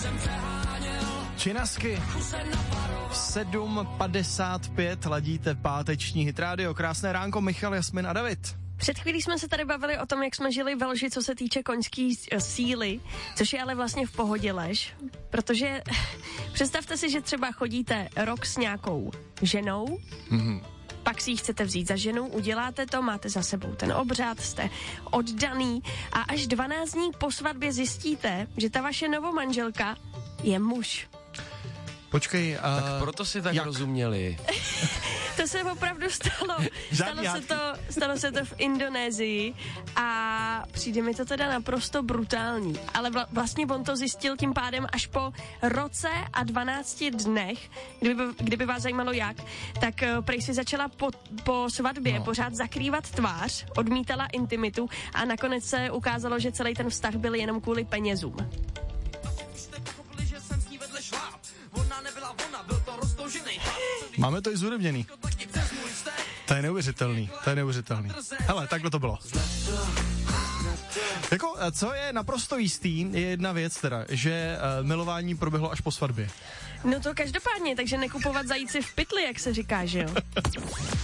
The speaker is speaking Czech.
Činasky 7:55 ladíte páteční Hit Radio. Krásné ránko, Michal, Jasmin a David. Před chvílí jsme se tady bavili o tom, jak jsme žili ve lži, co se týče koňský síly, což je ale vlastně v pohodě lež, protože představte si, že třeba chodíte rok s nějakou ženou, pak si ji chcete vzít za ženu, uděláte to, máte za sebou ten obřad, jste oddaný a až 12 dní po svatbě zjistíte, že ta vaše novomanželka je muž. Počkej, tak proto si tak rozuměli. To se opravdu stalo. Stalo se to v Indonésii a přijde mi to teda naprosto brutální. Ale vlastně on to zjistil tím pádem až po roce a 12 dnech, kdyby vás zajímalo jak, tak prej si začala po svatbě pořád zakrývat tvář, odmítala intimitu a nakonec se ukázalo, že celý ten vztah byl jenom kvůli penězům. Máme to i zúrovněný. To je neuvěřitelný. Hele, takhle to bylo. Jako, co je naprosto jistý, je jedna věc teda, že milování proběhlo až po svatbě. No to každopádně, takže nekupovat zajíci v pytli, jak se říká, že jo?